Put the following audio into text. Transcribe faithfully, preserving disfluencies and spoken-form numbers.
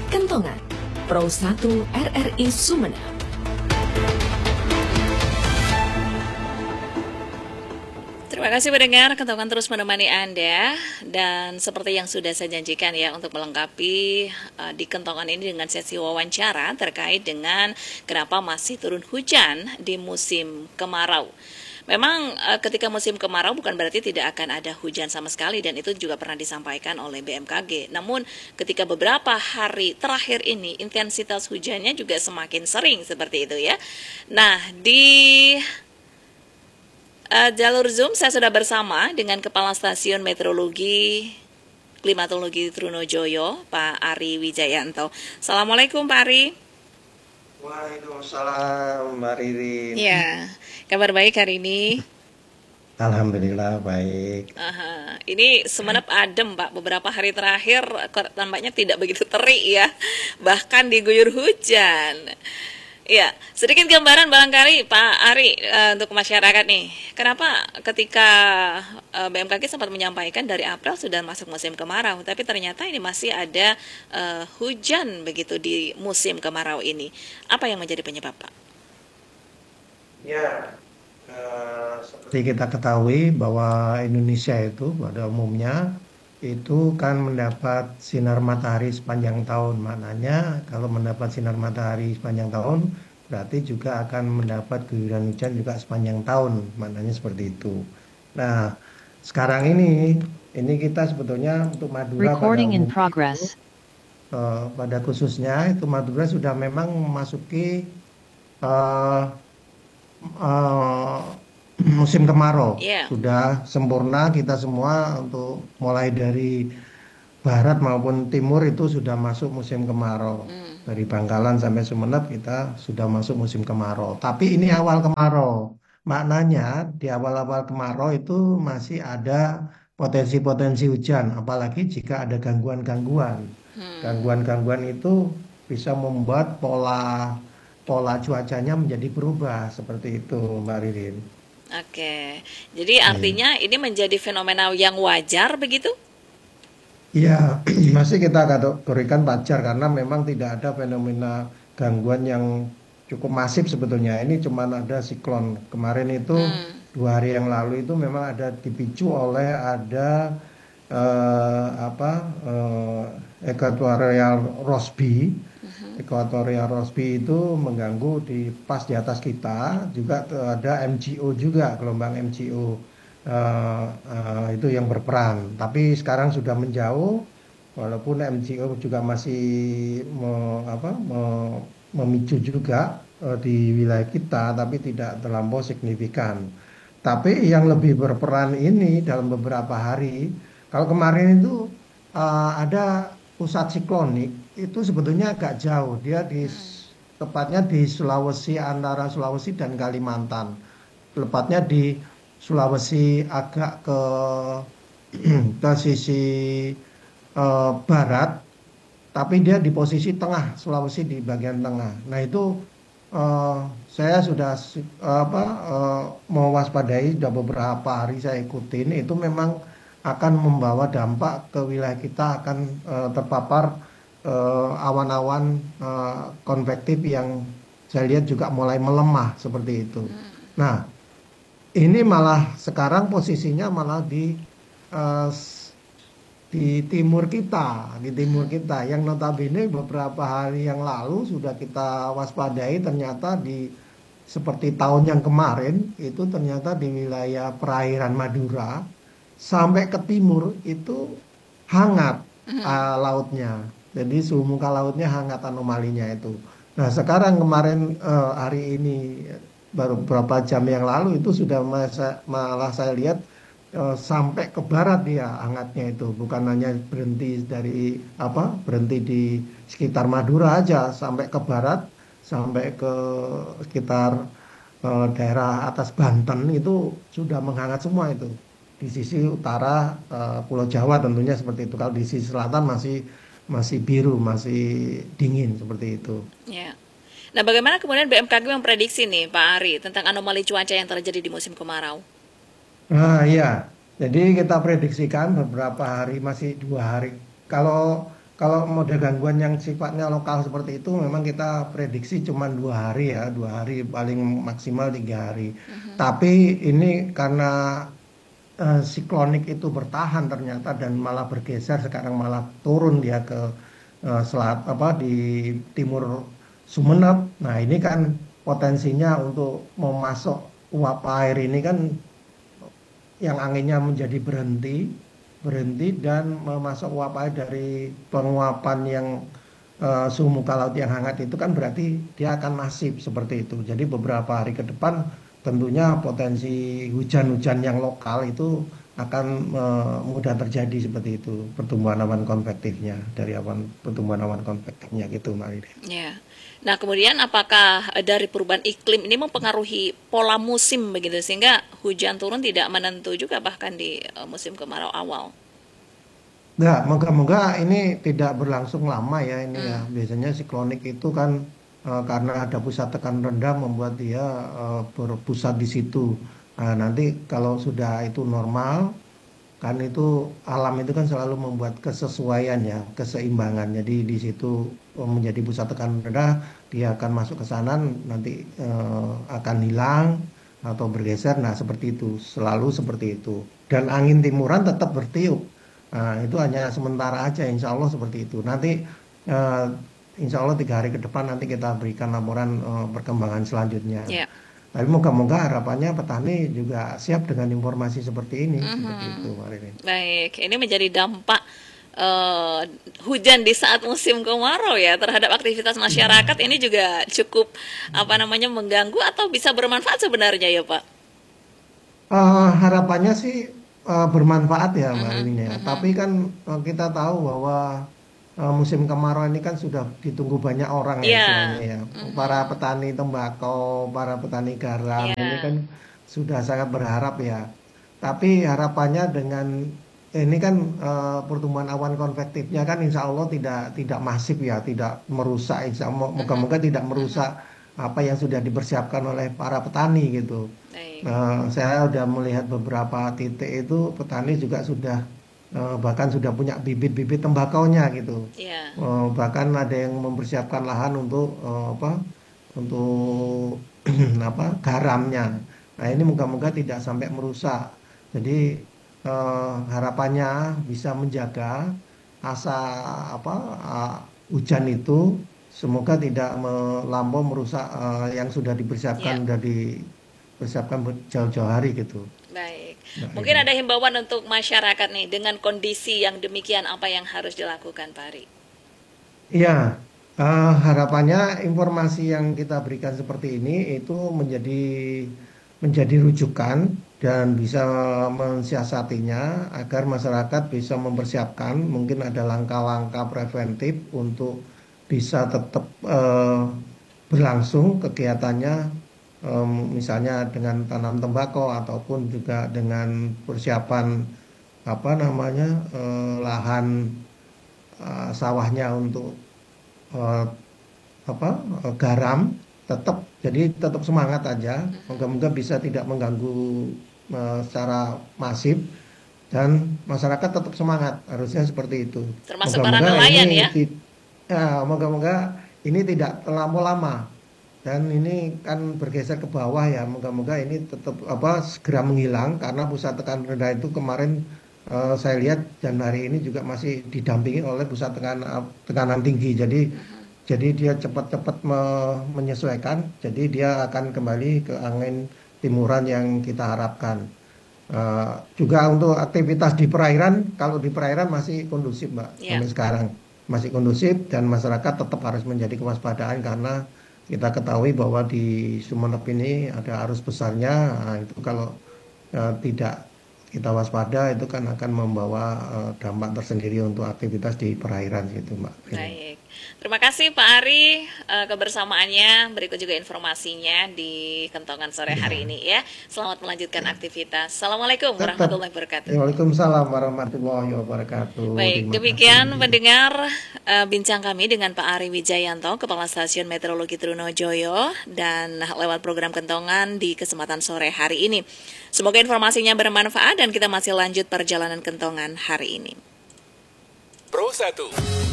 Kentongan, Pro satu R R I Sumeneb. Terima kasih pendengar, Kentongan terus menemani Anda. Dan seperti yang sudah saya janjikan ya, untuk melengkapi uh, di Kentongan ini dengan sesi wawancara terkait dengan kenapa masih turun hujan di musim kemarau. Memang uh, ketika musim kemarau bukan berarti tidak akan ada hujan sama sekali, dan itu juga pernah disampaikan oleh B M K G. Namun ketika beberapa hari terakhir ini intensitas hujannya juga semakin sering seperti itu ya. Nah, di Uh, jalur Zoom saya sudah bersama dengan Kepala Stasiun Meteorologi Klimatologi Trunojoyo, Pak Ari Wijayanto. Assalamualaikum Pak Ari. Waalaikumsalam Mbak Ririn. Ya, kabar baik hari ini? Alhamdulillah baik. Aha, ini Sumeneb adem Pak, beberapa hari terakhir tampaknya tidak begitu terik ya, bahkan diguyur hujan. Ya, sedikit gambaran barangkali Pak Ari uh, untuk masyarakat nih. Kenapa ketika uh, B M K G sempat menyampaikan dari April sudah masuk musim kemarau, tapi ternyata ini masih ada uh, hujan begitu di musim kemarau ini. Apa yang menjadi penyebab Pak? Ya, uh, seperti kita ketahui bahwa Indonesia itu pada umumnya itu kan mendapat sinar matahari sepanjang tahun. Maknanya kalau mendapat sinar matahari sepanjang tahun berarti juga akan mendapat guyuran hujan juga sepanjang tahun. Maknanya seperti itu. Nah, sekarang ini ini kita sebetulnya untuk Madura pada umumnya itu, uh, pada khususnya itu Madura sudah memang memasuki uh, uh, musim kemarau. Yeah. Sudah sempurna kita semua untuk mulai dari barat maupun timur itu sudah masuk musim kemarau. Mm. Dari Bangkalan sampai Sumeneb kita sudah masuk musim kemarau. Tapi ini awal kemarau. Maknanya di awal-awal kemarau itu masih ada potensi-potensi hujan. Apalagi jika ada gangguan-gangguan. Mm. Gangguan-gangguan itu bisa membuat pola pola cuacanya menjadi berubah. Seperti itu Mbak Ririn. Oke, jadi artinya ya, ini menjadi fenomena yang wajar begitu? Iya, masih kita kategorikan wajar karena memang tidak ada fenomena gangguan yang cukup masif sebetulnya. Ini cuma ada siklon kemarin itu hmm. dua hari yang lalu itu memang ada dipicu oleh ada eh, apa eh, equatorial Rossby. Equatorial Rossby itu mengganggu di pas di atas kita, juga ada M G O juga, gelombang M G O uh, uh, itu yang berperan. Tapi sekarang sudah menjauh, walaupun M G O juga masih me, apa, me, memicu juga uh, di wilayah kita, tapi tidak terlampau signifikan. Tapi yang lebih berperan ini dalam beberapa hari, kalau kemarin itu uh, ada pusat siklonik, itu sebetulnya agak jauh, dia di tepatnya di Sulawesi, antara Sulawesi dan Kalimantan, tepatnya di Sulawesi agak ke ke sisi uh, barat, tapi dia di posisi tengah, Sulawesi di bagian tengah. Nah itu uh, saya sudah uh, apa uh, mewaspadai, sudah beberapa hari saya ikutin, itu memang akan membawa dampak ke wilayah kita, akan uh, terpapar Uh, awan-awan uh, konvektif yang saya lihat juga mulai melemah seperti itu. Nah, ini malah sekarang posisinya malah di uh, di timur kita, di timur kita yang notabene beberapa hari yang lalu sudah kita waspadai, ternyata di seperti tahun yang kemarin itu ternyata di wilayah perairan Madura sampai ke timur itu hangat uh, lautnya. Jadi suhu muka lautnya hangat anomalinya itu. Nah sekarang kemarin eh, hari ini baru beberapa jam yang lalu itu sudah masa, malah saya lihat eh, sampai ke barat dia hangatnya itu. Bukan hanya berhenti dari apa berhenti di sekitar Madura aja, sampai ke barat, sampai ke sekitar eh, daerah atas Banten itu sudah menghangat semua itu. Di sisi utara eh, Pulau Jawa tentunya seperti itu. Kalau di sisi selatan masih masih biru, masih dingin seperti itu. Ya. Nah, bagaimana kemudian B M K G memprediksi nih, Pak Ari, tentang anomali cuaca yang terjadi di musim kemarau? Nah, iya. Jadi kita prediksikan beberapa hari, masih dua hari. Kalau kalau mode gangguan yang sifatnya lokal seperti itu memang kita prediksi cuma dua hari ya, dua hari paling maksimal tiga hari. Tapi ini karena eh, siklonik itu bertahan ternyata dan malah bergeser sekarang malah turun dia ke eh, selat apa di timur Sumeneb. Nah ini kan potensinya untuk mau masuk uap air ini kan yang anginnya menjadi berhenti, berhenti dan memasuk uap air dari penguapan yang eh, suhu muka laut yang hangat itu kan berarti dia akan masif seperti itu. Jadi beberapa hari ke depan tentunya potensi hujan-hujan yang lokal itu akan eh, mudah terjadi seperti itu pertumbuhan awan konvektifnya dari awan pertumbuhan awan konvektifnya gitu Mbak Riri. Ya. Nah, kemudian apakah eh, dari perubahan iklim ini mempengaruhi pola musim begitu sehingga hujan turun tidak menentu juga bahkan di eh, musim kemarau awal? Nah, moga-moga ini tidak berlangsung lama ya ini ya. Hmm. Biasanya siklonik itu kan eh, karena ada pusat tekan rendah membuat dia eh, berpusat di situ. Nah, nanti kalau sudah itu normal, kan itu alam itu kan selalu membuat kesesuaian ya, keseimbangan. Jadi di situ eh, menjadi pusat tekan rendah, dia akan masuk ke sana nanti eh, akan hilang atau bergeser. Nah, seperti itu, selalu seperti itu. Dan angin timuran tetap bertiup. Nah, itu hanya sementara aja, insya Allah seperti itu. Nanti, eh, insya Allah tiga hari ke depan nanti kita berikan laporan eh, perkembangan selanjutnya. Ya. Tapi moga-moga harapannya petani juga siap dengan informasi seperti ini, seperti itu, Mbak Rini. Baik, ini menjadi dampak eh, hujan di saat musim kemarau ya terhadap aktivitas masyarakat ini juga cukup apa namanya mengganggu atau bisa bermanfaat sebenarnya ya Pak? Eh, harapannya sih eh, bermanfaat ya Mbak Mhm, Rini ya. mhm. Tapi kan eh, kita tahu bahwa eh, musim kemarau ini kan sudah ditunggu banyak orang ya Iya, istilahnya ya. mhm, Para petani tembakau, para petani garam ini iya, kan sudah sangat berharap ya. Tapi harapannya dengan ini kan eh, pertumbuhan awan konvektifnya kan insya Allah tidak tidak masif ya, tidak merusak. Insya Allah mhm, moga-moga tidak mhm. merusak apa yang sudah dipersiapkan oleh para petani gitu. Baik, Nah, saya sudah melihat beberapa titik itu petani juga sudah eh, bahkan sudah punya bibit-bibit tembakaunya gitu. iya, Eh, bahkan ada yang mempersiapkan lahan untuk eh, apa? Untuk apa? Garamnya. Nah, ini moga-moga tidak sampai merusak. Jadi eh, harapannya bisa menjaga asa apa ah, hujan itu semoga tidak melampau merusak eh, yang sudah iya. dipersiapkan dari persiapkan jauh-jauh hari gitu. Baik. Nah, Mungkin ini. ada himbauan untuk masyarakat nih dengan kondisi yang demikian apa yang harus dilakukan Pak Ari? Iya, eh, harapannya informasi yang kita berikan seperti ini itu menjadi menjadi rujukan dan bisa mensiasatinya agar masyarakat bisa mempersiapkan mungkin ada langkah-langkah preventif untuk bisa tetap eh, berlangsung kegiatannya em, misalnya dengan tanam tembakau ataupun juga dengan persiapan apa namanya eh, lahan eh, sawahnya untuk eh, apa eh, garam tetap jadi tetap semangat aja moga-moga bisa tidak mengganggu eh, secara masif dan masyarakat tetap semangat harusnya seperti itu Termasuk para moga-moga nelayan ini ya? ti- ya, moga-moga ini tidak terlampau lama dan ini kan bergeser ke bawah ya moga-moga ini tetap apa segera menghilang karena pusat tekanan rendah itu kemarin eh, saya lihat Januari ini juga masih didampingi oleh pusat tekanan tekanan tinggi jadi jadi dia cepat-cepat me- menyesuaikan jadi dia akan kembali ke angin timuran yang kita harapkan. Eh, juga untuk aktivitas di perairan kalau di perairan masih kondusif Mbak Ya. sampai sekarang masih kondusif dan masyarakat tetap harus menjadi kewaspadaan karena kita ketahui bahwa di Sumeneb ini ada arus besarnya. Nah, itu kalau eh, tidak kita waspada itu kan akan membawa eh, dampak tersendiri untuk aktivitas di perairan gitu Mbak. Ini. Baik. Terima kasih Pak Ari eh, kebersamaannya. Berikut juga informasinya di Kentongan sore hari Ya, ini ya. Selamat melanjutkan aktivitas. Assalamualaikum tetap. warahmatullahi wabarakatuh. Waalaikumsalam warahmatullahi wabarakatuh. Baik, Terima demikian kasih. pendengar eh, bincang kami dengan Pak Ari Wijayanto, Kepala Stasiun Meteorologi Trunojoyo, dan lewat program Kentongan di kesempatan sore hari ini. Semoga informasinya bermanfaat dan kita masih lanjut perjalanan Kentongan hari ini. Pro satu.